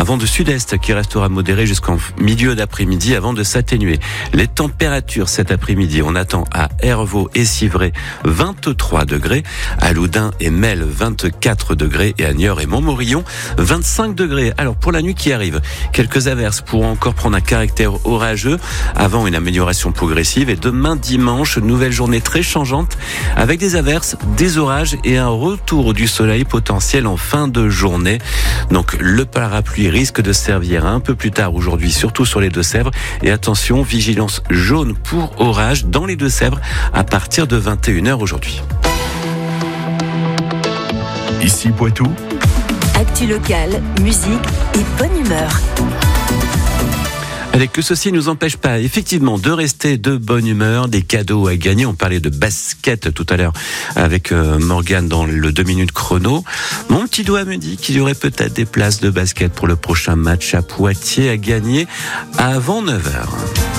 Un vent de sud-est qui restera modéré jusqu'en milieu d'après-midi avant de s'atténuer. Les températures cet après-midi, on attend à Hervaux et Civray 23 degrés, à Loudun et Melle 24 degrés et à Niort et Montmorillon 25 degrés. Alors pour la nuit qui arrive, quelques averses pourront encore prendre un caractère orageux avant une amélioration progressive. Et demain dimanche, nouvelle journée très changeante avec des averses, des orages et un retour du soleil potentiel en fin de journée. Donc le parapluie risque de servir un peu plus tard aujourd'hui, surtout sur les Deux-Sèvres. Et attention, vigilance jaune pour orage dans les Deux-Sèvres à partir de 21h aujourd'hui. Ici Poitou. Actu locale, musique et bonne humeur. Allez, que ceci ne nous empêche pas effectivement de rester de bonne humeur, des cadeaux à gagner. On parlait de basket tout à l'heure avec Morgane dans le 2 minutes chrono. Mon petit doigt me dit qu'il y aurait peut-être des places de basket pour le prochain match à Poitiers à gagner avant 9h.